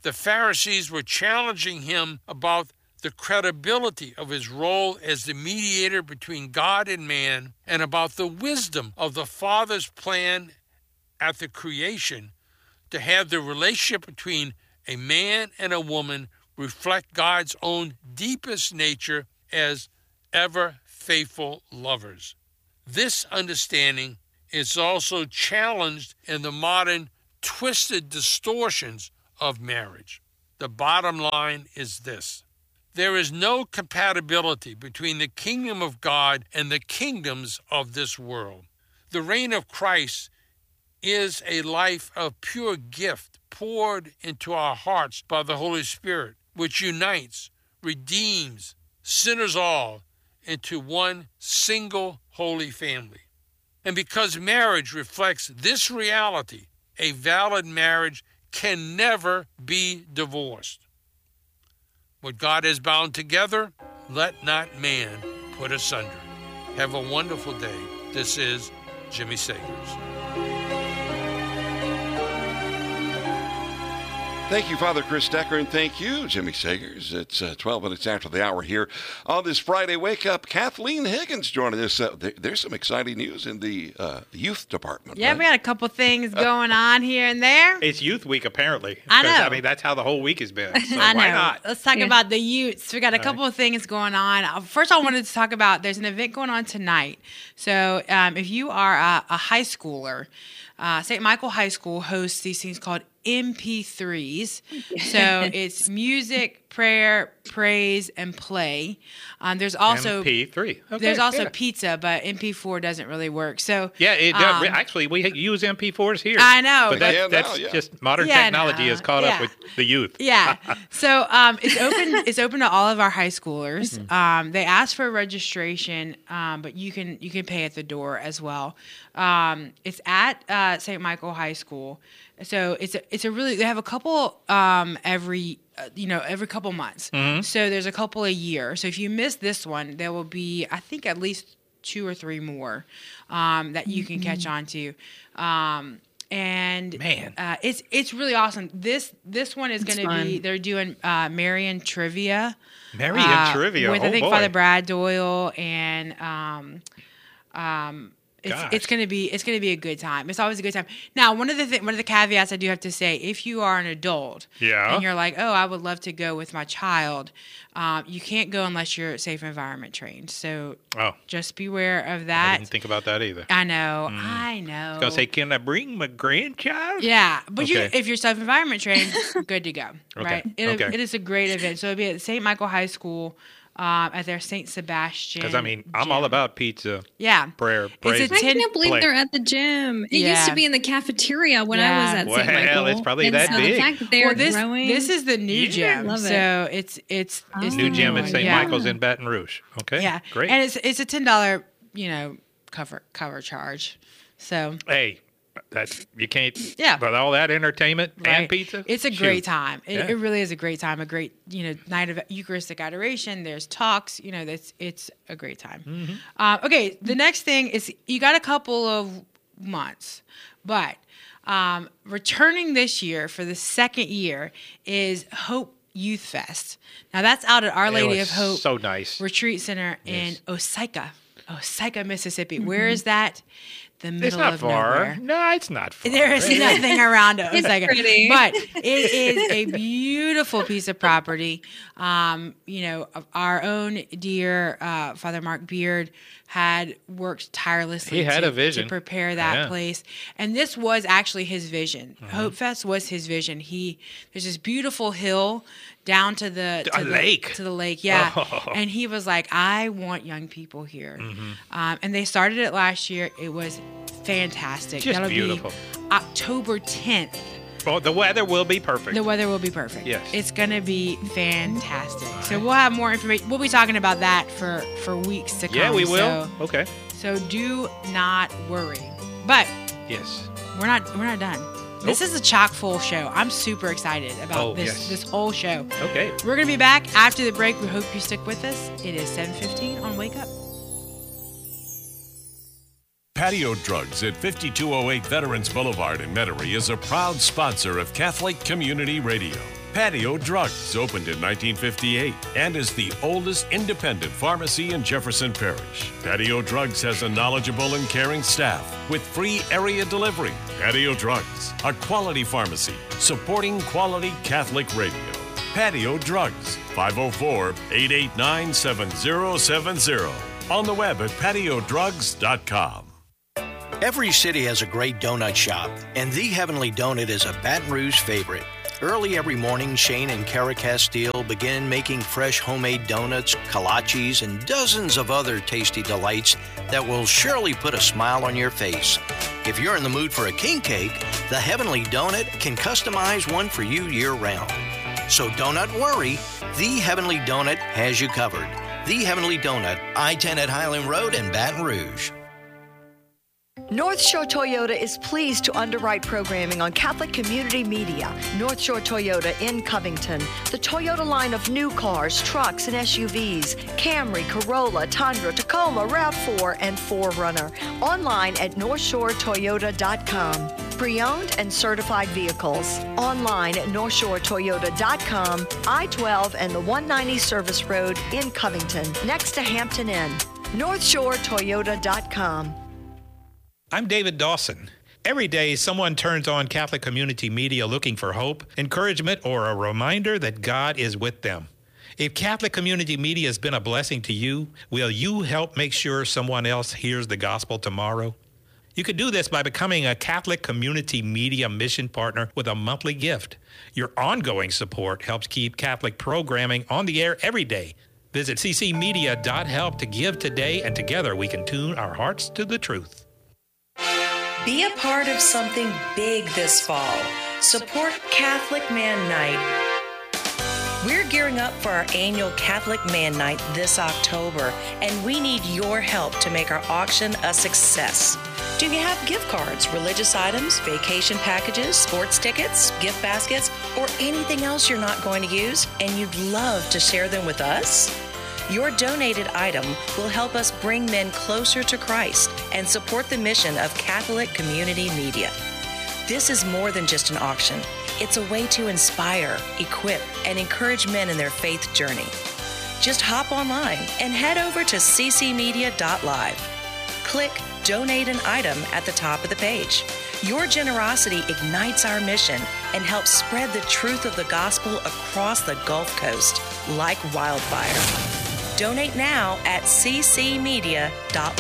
The Pharisees were challenging him about the credibility of his role as the mediator between God and man, and about the wisdom of the Father's plan at the creation to have the relationship between a man and a woman reflect God's own deepest nature as ever faithful lovers. This understanding is also challenged in the modern twisted distortions of marriage. The bottom line is this: there is no compatibility between the kingdom of God and the kingdoms of this world. The reign of Christ is a life of pure gift poured into our hearts by the Holy Spirit, which unites, redeems sinners all into one single holy family. And because marriage reflects this reality, a valid marriage can never be divorced. What God has bound together, let not man put asunder. Have a wonderful day. This is Jimmy Sagers. Thank you, Father Chris Decker, and thank you, Jimmy Sagers. It's 12 minutes after the hour here on this Friday Wake Up. Kathleen Higgins joining us. There's some exciting news in the youth department. Yeah, right? we got a couple things going on here and there. It's Youth Week, apparently. I know. I mean, that's how the whole week has been. So I know. Why not? Let's talk about the youths. We got a couple of things going on. First, I wanted to talk about there's an event going on tonight. So if you are a high schooler, St. Michael High School hosts these things called MP3s. So it's music, prayer, praise, and play. There's also MP3. Okay, there's also pizza, but MP4 doesn't really work. So yeah, actually we use MP4s here. I know, but that's just modern technology has caught up with the youth. Yeah. So it's open to all of our high schoolers. They ask for registration, but you can pay at the door as well. It's at St. Michael High School. So it's a really, they have a couple every couple months. So there's a couple a year. So if you miss this one, there will be, I think, at least 2 or 3 more that you can catch on to. And man, it's really awesome. This one is going to be, they're doing Marian Trivia. Marian Trivia, with I think Father Brad Doyle and It's gonna be a good time. It's always a good time. Now, one of the caveats I do have to say, if you are an adult, and you're like, oh, I would love to go with my child, you can't go unless you're safe environment trained. So just beware of that. I didn't think about that either. I know. I know. I was gonna say, can I bring my grandchild? Yeah, but if you're safe environment trained, good to go. Okay. Right? It is a great event. So it'll be at St. Michael High School. At their St. Sebastian. Because I'm all about pizza. Yeah. Prayer, praise. I can't believe they're at the gym. It used to be in the cafeteria when I was at St. Michael. It's probably that big. The fact that they're growing. This is the new gym. Love so it. it's new gym at St. Michael's in Baton Rouge. Okay. Yeah. Great. And it's a $10 cover charge. So hey. That you can't. Yeah. With all that entertainment and pizza, it's a great time. It really is a great time. A great night of Eucharistic adoration. There's talks. It's a great time. Okay, the next thing is you got a couple of months, but returning this year for the second year is Hope Youth Fest. Now that's out at Our Lady of Hope. So nice. Retreat Center in Osaka, Mississippi. Where is that? The middle of nowhere. No, it's not far. There is nothing around it. It's pretty. But it is a beautiful piece of property. Our own dear Father Mark Beard had worked tirelessly He had a vision to prepare that place. And this was actually his vision. Hope Fest was his vision. There's this beautiful hill down to the lake. To the lake, yeah. Oh. And he was like, I want young people here. And they started it last year. It was fantastic. Just That'll beautiful. Be October 10th. Oh, the weather will be perfect. The weather will be perfect. Yes. It's going to be fantastic. Right. So we'll have more information. We'll be talking about that for weeks to come. Yeah, we will. Okay. So do not worry. But yes, we're not done. Nope. This is a chock full show. I'm super excited about this whole show. Okay. We're going to be back after the break. We hope you stick with us. It is 7:15 on Wake Up. Patio Drugs at 5208 Veterans Boulevard in Metairie is a proud sponsor of Catholic Community Radio. Patio Drugs opened in 1958 and is the oldest independent pharmacy in Jefferson Parish. Patio Drugs has a knowledgeable and caring staff with free area delivery. Patio Drugs, a quality pharmacy supporting quality Catholic radio. Patio Drugs, 504-889-7070. On the web at patiodrugs.com. Every city has a great donut shop, and The Heavenly Donut is a Baton Rouge favorite. Early every morning, Shane and Kara Castile begin making fresh homemade donuts, kolaches, and dozens of other tasty delights that will surely put a smile on your face. If you're in the mood for a king cake, The Heavenly Donut can customize one for you year-round. So don't worry, The Heavenly Donut has you covered. The Heavenly Donut, I-10 at Highland Road in Baton Rouge. North Shore Toyota is pleased to underwrite programming on Catholic Community Media. North Shore Toyota in Covington. The Toyota line of new cars, trucks, and SUVs. Camry, Corolla, Tundra, Tacoma, RAV4, and 4Runner. Online at NorthShoreToyota.com. Pre-owned and certified vehicles. Online at NorthShoreToyota.com. I-12 and the 190 Service Road in Covington, next to Hampton Inn. NorthShoreToyota.com. I'm David Dawson. Every day, someone turns on Catholic Community Media looking for hope, encouragement, or a reminder that God is with them. If Catholic Community Media has been a blessing to you, will you help make sure someone else hears the gospel tomorrow? You can do this by becoming a Catholic Community Media mission partner with a monthly gift. Your ongoing support helps keep Catholic programming on the air every day. Visit ccmedia.help to give today, and together we can tune our hearts to the truth. Be a part of something big this fall. Support Catholic Man Night. We're gearing up for our annual Catholic Man Night this October, and we need your help to make our auction a success. Do you have gift cards, religious items, vacation packages, sports tickets, gift baskets, or anything else you're not going to use, and you'd love to share them with us? Your donated item will help us bring men closer to Christ and support the mission of Catholic Community Media. This is more than just an auction. It's a way to inspire, equip, and encourage men in their faith journey. Just hop online and head over to ccmedia.live. Click Donate an Item at the top of the page. Your generosity ignites our mission and helps spread the truth of the gospel across the Gulf Coast like wildfire. Donate now at ccmedia.live.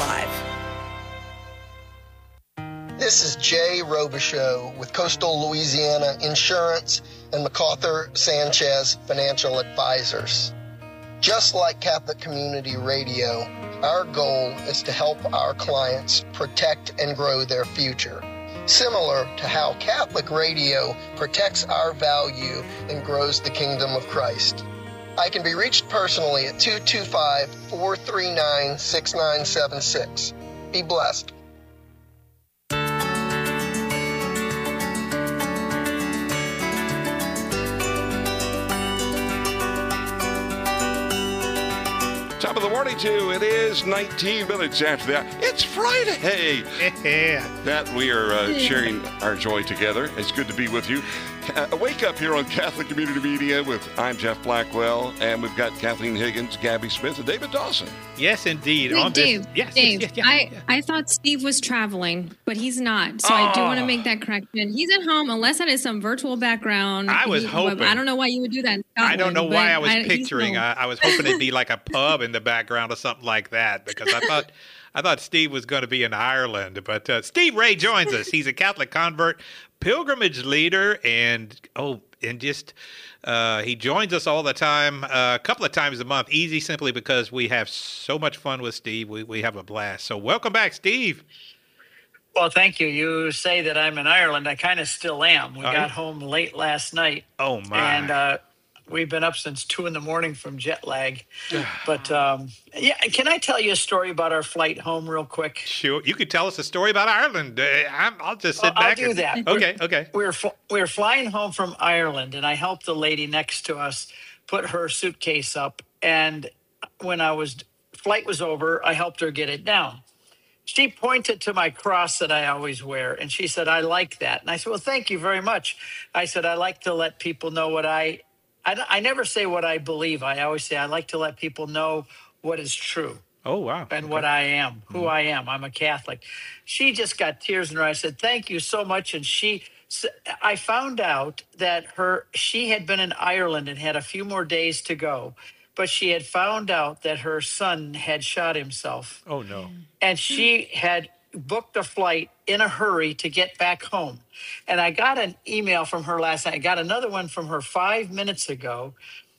This is Jay Robichaux with Coastal Louisiana Insurance and MacArthur Sanchez Financial Advisors. Just like Catholic Community Radio, our goal is to help our clients protect and grow their future, similar to how Catholic Radio protects our value and grows the kingdom of Christ. I can be reached personally at 225-439-6976. Be blessed. Top of the morning, too. It is 19 minutes after that. It's Friday. That we are sharing our joy together. It's good to be with you. Wake up here on Catholic Community Media with I'm Jeff Blackwell, and we've got Kathleen Higgins, Gabby Smith, and David Dawson. Yes, indeed. Wait, Dave, I thought Steve was traveling, but he's not. So I do want to make that correction. He's at home, unless that is some virtual background. I was hoping. I don't know why you would do that in Scotland, I don't know why I was picturing. I was hoping it'd be like a pub in the background or something like that, because I thought Steve was going to be in Ireland. But Steve Ray joins us. He's a Catholic convert, pilgrimage leader, and he joins us all the time, a couple of times a month, easy simply because we have so much fun with Steve. We have a blast. So welcome back, Steve. Well, thank you. You say that I'm in Ireland. I kind of still am. We got home late last night. Oh, my. And we've been up since 2 a.m. from jet lag. But, can I tell you a story about our flight home real quick? Sure. You could tell us a story about Ireland. I'll just sit back. I'll do that. Okay. We were flying home from Ireland, and I helped the lady next to us put her suitcase up. And when flight was over, I helped her get it down. she pointed to my cross that I always wear, and she said, I like that. And I said, well, thank you very much. I said, I like to let people know what I never say what I believe. I always say I like to let people know what is true. Oh, wow. And what I am, who I am. I'm a Catholic. She just got tears in her eyes. I said, thank you so much. And I found out that she had been in Ireland and had a few more days to go, but she had found out that her son had shot himself. Oh, no. And she had booked a flight in a hurry to get back home. And I got an email from her last night. I got another one from her 5 minutes ago.